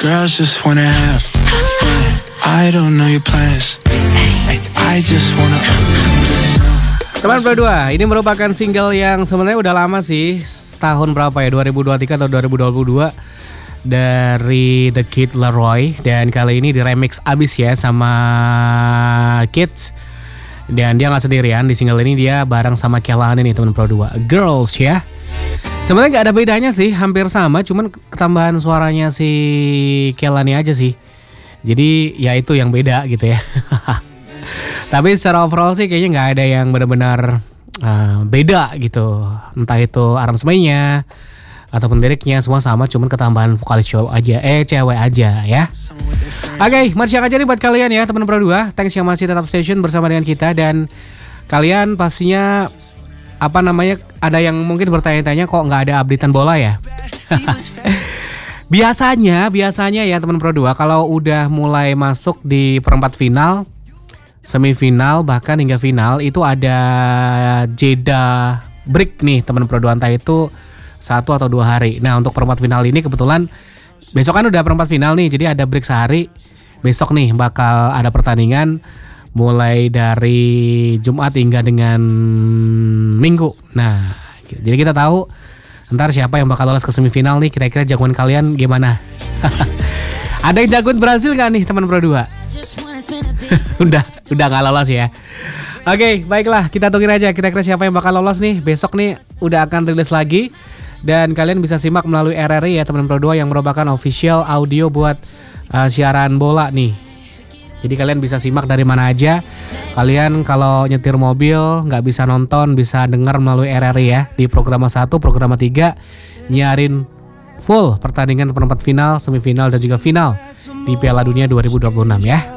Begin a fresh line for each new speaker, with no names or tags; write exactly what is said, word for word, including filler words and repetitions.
girls just wanna have fun. I don't know your plans. I just wanna.
Teman Pro dua, ini merupakan single yang sebenarnya udah lama sih, tahun berapa ya, dua ribu dua puluh tiga atau dua ribu dua puluh dua, dari The Kid Laroi. Dan kali ini diremix abis ya sama Kids. Dan dia gak sendirian, di single ini dia bareng sama Kehlani nih teman Pro dua, Girls ya. Sebenarnya gak ada bedanya sih, hampir sama, cuman ketambahan suaranya si Kehlani aja sih. Jadi ya itu yang beda gitu ya. Tapi secara overall sih kayaknya gak ada yang benar-benar uh, beda gitu. Entah itu aransemennya ataupun liriknya, semua sama, cuman ketambahan vokalis cowok aja, eh cewek aja ya. Oke, okay, masih aja nih buat kalian ya teman Pro dua. Thanks yang masih tetap station bersama dengan kita. Dan kalian pastinya apa namanya, ada yang mungkin bertanya-tanya kok gak ada updatean bola ya. Biasanya, biasanya ya teman Pro dua, kalau udah mulai masuk di perempat final, semifinal, bahkan hingga final, itu ada jeda break nih teman Pro dua, entah itu satu atau dua hari. Nah untuk perempat final ini kebetulan besok kan udah perempat final nih, jadi ada break sehari. Besok nih bakal ada pertandingan mulai dari Jumat hingga dengan Minggu. Nah jadi kita tahu ntar siapa yang bakal lolos ke semifinal nih. Kira-kira jagoan kalian gimana? Ada yang jagoan Brazil gak nih teman Pro dua? udah udah gak lolos ya. Oke, okay, baiklah, kita tungguin aja kira-kira siapa yang bakal lolos nih. Besok nih udah akan rilis lagi. Dan kalian bisa simak melalui R R I ya teman Pro dua, yang merupakan official audio buat uh, siaran bola nih. Jadi kalian bisa simak dari mana aja. Kalian kalau nyetir mobil gak bisa nonton, bisa denger melalui R R I ya. Di program satu, program tiga nyiarin full pertandingan perempat final, semifinal dan juga final di Piala Dunia dua ribu dua puluh enam ya.